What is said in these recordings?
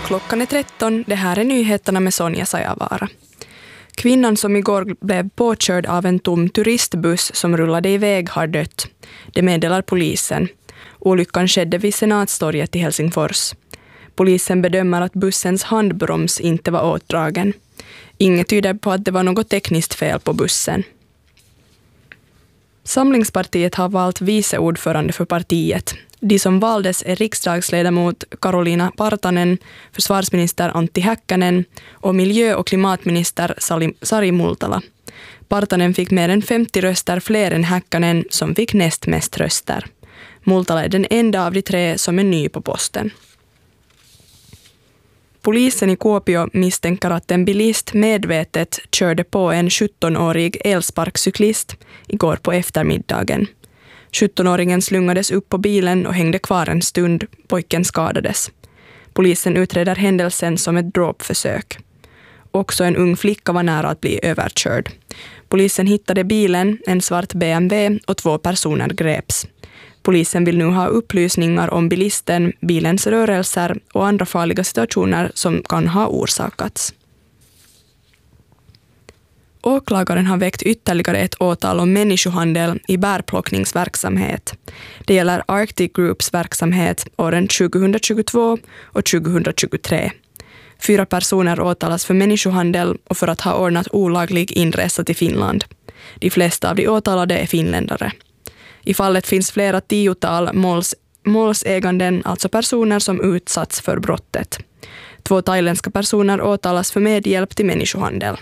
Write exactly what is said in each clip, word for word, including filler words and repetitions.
Klockan är tretton, det här är nyheterna med Sonja Sajavara. Kvinnan som igår blev påkörd av en tom turistbuss som rullade iväg har dött. Det meddelar polisen. Olyckan skedde vid Senatstorget i Helsingfors. Polisen bedömer att bussens handbroms inte var åtdragen. Inget tyder på att det var något tekniskt fel på bussen. Samlingspartiet har valt viceordförande för partiet. De som valdes är riksdagsledamot Karolina Partanen, försvarsminister Antti Häkkänen och miljö- och klimatminister Sari Multala. Partanen fick mer än femtio röster fler än Häkkänen som fick näst mest röster. Multala är den enda av de tre som är ny på posten. Polisen i Kuopio misstänker att en bilist medvetet körde på en sjuttonårig elsparkcyklist igår på eftermiddagen. sjuttonåringen slungades upp på bilen och hängde kvar en stund. Pojken skadades. Polisen utreder händelsen som ett dråpförsök. Också en ung flicka var nära att bli överkörd. Polisen hittade bilen, en svart B M W, och två personer greps. Polisen vill nu ha upplysningar om bilisten, bilens rörelser och andra farliga situationer som kan ha orsakats. Åklagaren har väckt ytterligare ett åtal om människohandel i bärplockningsverksamhet. Det gäller Arctic Groups verksamhet åren tjugohundratjugotvå och tjugohundratjugotre. Fyra personer åtalas för människohandel och för att ha ordnat olaglig inresa till Finland. De flesta av de åtalade är finländare. I fallet finns flera tiotal måls, målsäganden, alltså personer som utsatts för brottet. Två thailändska personer åtalas för medhjälp till människohandel.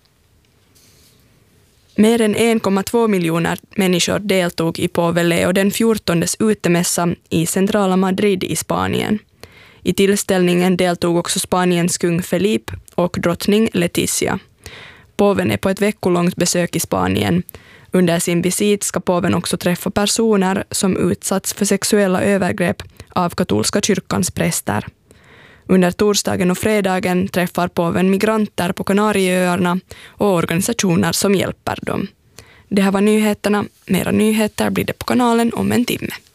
Mer än en komma två miljoner människor deltog i Påve Leo den fjortondes utemässa i centrala Madrid i Spanien. I tillställningen deltog också Spaniens kung Felipe och drottning Leticia. Påven är på ett veckolångt besök i Spanien. Under sin visit ska påven också träffa personer som utsatts för sexuella övergrepp av katolska kyrkans präster. Under torsdagen och fredagen träffar påven migranter på Kanarieöarna och organisationer som hjälper dem. Det här var nyheterna. Mera nyheter blir det på kanalen om en timme.